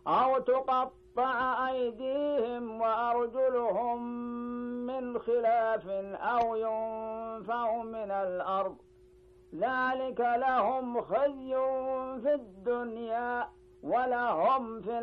أو تقطع أيديهم وأرجلهم من خلاف أو ينفوا من الأرض ذلك لهم خزي في الدنيا ولهم في